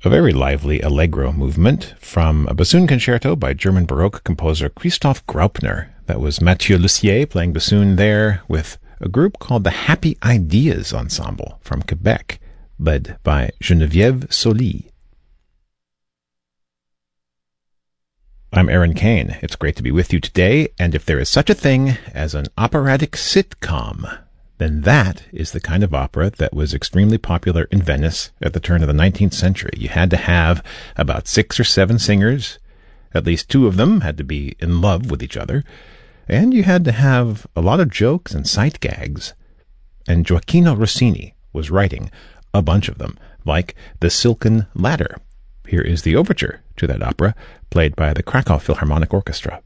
a very lively allegro movement from a bassoon concerto by German Baroque composer Christoph Graupner. That was Mathieu Lussier playing bassoon there with a group called the Happy Ideas Ensemble from Quebec, led by Geneviève Soli. I'm Aaron Kane. It's great to be with you today, and if there is such a thing as an operatic sitcom, then that is the kind of opera that was extremely popular in Venice at the turn of the 19th century. You had to have about 6 or 7 singers. At least 2 of them had to be in love with each other. And you had to have a lot of jokes and sight gags. And Gioacchino Rossini was writing a bunch of them, like The Silken Ladder. Here is the overture to that opera, played by the Krakow Philharmonic Orchestra.